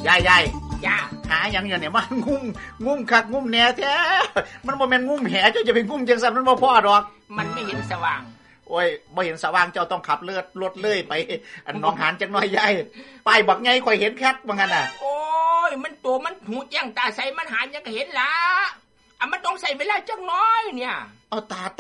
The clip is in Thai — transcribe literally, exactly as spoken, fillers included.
ยายยายจ้าหาอย่างอย่างเนี่ยมันงุ้มงุ้มคักงุ้มแหน่แท้มันบ่แม่นงุ้มแหเจ้าจะไปงุ้มจังซั่นมันบ่พอดอกมันไม่เห็นสว่างโอ้ยบ่เห็นสว่างเจ้าต้องขับเลือดรถเลยไปอันหนองหานจักหน่อยยายป้ายบักใหญ่ข่อยเห็นคักว่างั้นน่ะโอ้ยมันตัวมันหูแจ้งตาใสมันหายังก็เห็นล่ะอ่ะมันต้องใส่เวลาจักหน่อยเนี่ยเอาตา